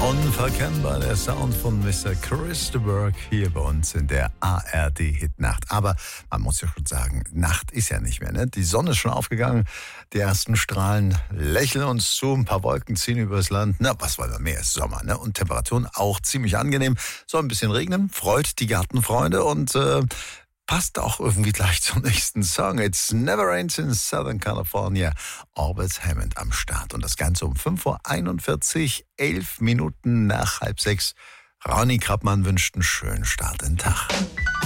Unverkennbar der Sound von Mr. Christopher hier bei uns in der ARD-Hitnacht. Aber man muss ja schon sagen, Nacht ist ja nicht mehr, ne? Die Sonne ist schon aufgegangen, die ersten Strahlen lächeln uns zu, ein paar Wolken ziehen übers Land. Na, was wollen wir mehr? Es ist Sommer, ne? Und Temperaturen auch ziemlich angenehm. Soll ein bisschen regnen, freut die Gartenfreunde und passt auch irgendwie gleich zum nächsten Song. It's Never Rains in Southern California. Orbit Hammond am Start. Und das Ganze um 5:41 Uhr, 11 Minuten nach 5:30. Ronny Krappmann wünscht einen schönen Start in den Tag.